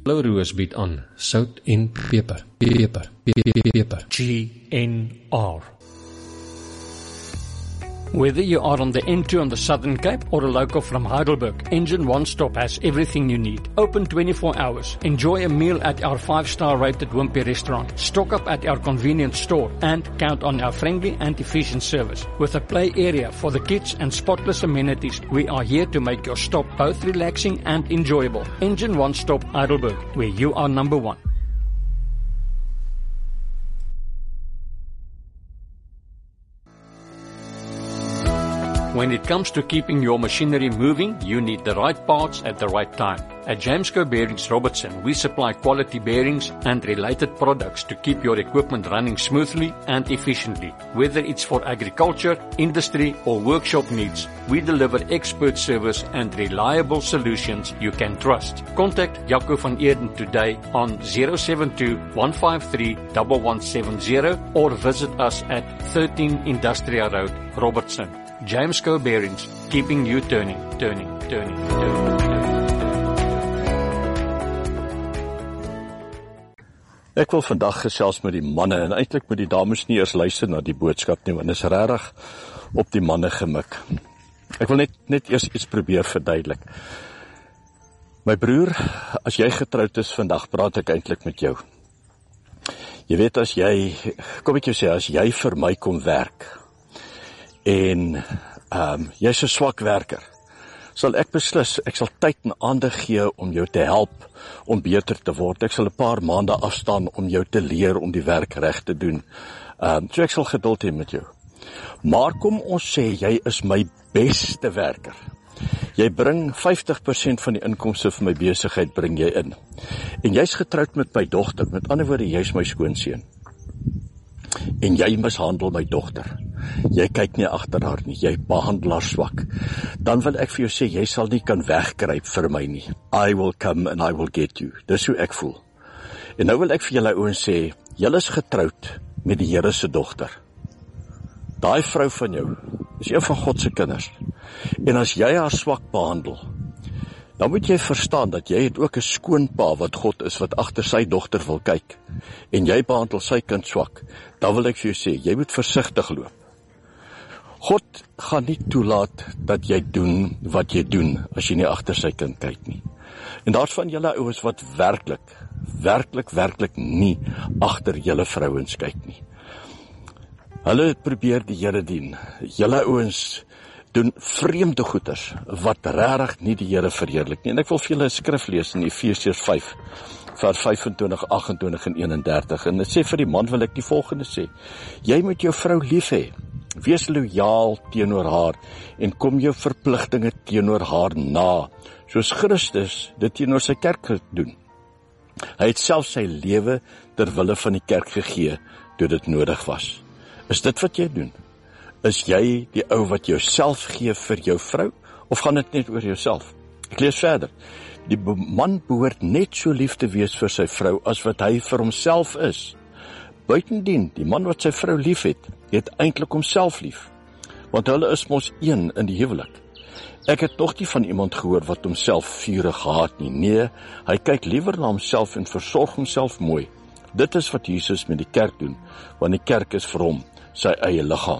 Blou Roos bied aan sout en peper. Peper. GNR. Whether you are on the N2 on the Southern Cape or a local from Heidelberg, Engine One Stop has everything you need. Open 24 hours. Enjoy a meal at our 5-star rated Wimpy restaurant. Stock up at our convenience store and count on our friendly and efficient service. With a play area for the kids and spotless amenities, we are here to make your stop both relaxing and enjoyable. Engine One Stop Heidelberg, where you are number one. When it comes to keeping your machinery moving, you need the right parts at the right time. At Jamesco Bearings Robertson, we supply quality bearings and related products to keep your equipment running smoothly and efficiently. Whether it's for agriculture, industry, or workshop needs, we deliver expert service and reliable solutions you can trust. Contact Jaco van Eerden today on 072-153-1170 or visit us at 13 Industrial Road, Robertson. Jamesco Bearings, keeping you turning. Ek wil vandag gesels met die manne en eintlik moet die dames nie eers luister na die boodskap nie, want dit is regtig op die manne gemik. Ek wil net eers iets probeer verduidelik. My broer, as jy getroud is vandag, praat ek eintlik met jou. Jy weet as jy vir my kom werk en jy's 'n swak werker, sal ek beslis, ek sal tyd en aandag gee om jou te help om beter te word. Ek sal 'n paar maande afstaan om jou te leer om die werk reg te doen. So ek sal geduld hê met jou. Maar kom ons sê, jy is my beste werker. Jy bring 50% van die inkomste van my besigheid bring jy in. En jy's getroud met my dogter, met ander woorde, jy's my skoonseun. En jy mishandel my dogter. Jy kyk nie agter haar nie, jy behandel haar swak. Dan wil ek vir jou sê, jy sal nie kan wegkruip vir my nie. I will come and I will get you. Dis hoe ek voel. En nou wil ek vir julle ouens sê, julle is getroud met die Here se dogter. Daai vrou van jou is een van God se kinders. En as jy haar swak behandel, dan moet jy verstaan dat jy het ook 'n skoonpa wat God is, wat agter sy dogter wil kyk. En jy behandel sy kind swak. Dan wil ek vir jou sê, jy moet versigtig loop. God gaan nie toelaat dat jy doen wat jy doen, as jy nie agter sy kind kyk nie. En daar's van julle ouens wat werklik nie agter julle vrouens kyk nie. Hulle probeer die Here dien. Julle ouens doen vreemde goeders, wat regtig nie die Here verheerlik nie. En ek wil vir julle 'n skrif lees in Efesiërs 5, vers 25, 28 en 31. En dit sê vir die man wil ek die volgende sê. Jy moet jou vrou lief hê. Wees lojaal teenoor haar en kom jou verpligtinge teenoor haar na, soos Christus dit teenoor sy kerk gedoen. Hy het self sy lewe ter wille van die kerk gegee, toe dit nodig was. Is dit wat jy doen? Is jy die ou wat jouself gee vir jou vrou, of gaan dit net oor jouself? Ek lees verder. Die man behoort net so lief te wees vir sy vrou, as wat hy vir homself is. Buitendien, die man wat sy vrou lief het eintlik homself lief, want hulle is mos een in die huwelik. Ek het nog nie van iemand gehoor wat homself vurig haat nie. Nee, hy kyk liewer na homself en versorg homself mooi. Dit is wat Jesus met die kerk doen, want die kerk is vir hom sy eie liggaam.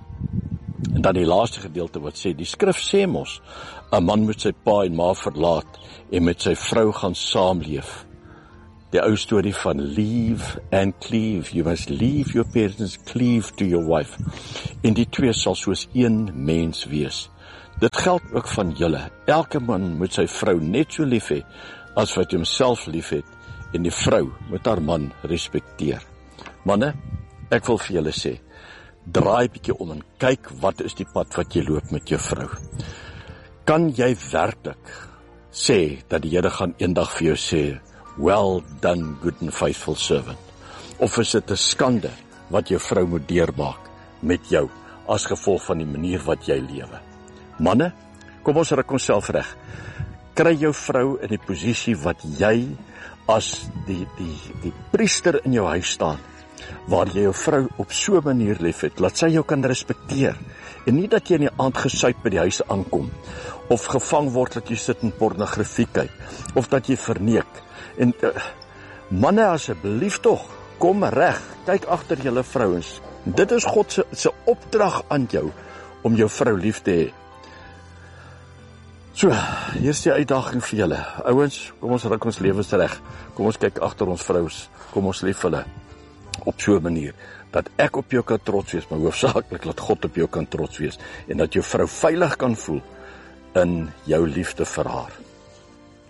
En dan die laaste gedeelte wat sê, die skrif sê mos, 'n man moet sy pa en ma verlaat en met sy vrou gaan saamleef. Die ou storie van leave and cleave. You must leave your parents, cleave to your wife. En die twee sal soos een mens wees. Dit geld ook van julle. Elke man moet sy vrou net so lief hê as wat homself lief het, en die vrou moet haar man respekteer. Manne, ek wil vir julle sê, draai bietjie om en kyk wat is die pad wat jy loop met jou vrou. Kan jy werklik sê dat die Here gaan eendag vir jou sê, well done, good and faithful servant? Of is dit 'n skande wat jou vrou moet deurmaak met jou, as gevolg van die manier wat jy lewe? Manne, kom ons ruk onsself reg. Kry jou vrou in die posisie wat jy as die priester in jou huis staan, waar jy jou vrou op so 'n manier liefhet, laat sy jou kan respekteer, en nie dat jy in die aand gesuip by die huis aankom, of gevang word dat jy sit in pornografie kyk, of dat jy verneek, en manne asseblief tog, kom reg, kyk agter julle vrouens, dit is God se opdrag aan jou, om jou vrou lief te hê. So, hier is die uitdaging vir julle. Ouens, kom ons ruk ons lewens reg. Kom ons kyk agter ons vrous. Kom ons lief hulle op so 'n manier dat ek op jou kan trots wees, maar hoofsaaklik dat God op jou kan trots wees en dat jou vrou veilig kan voel in jou liefde vir haar.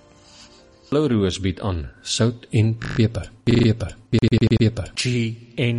Blou Roos bied aan sout en peper. Peper.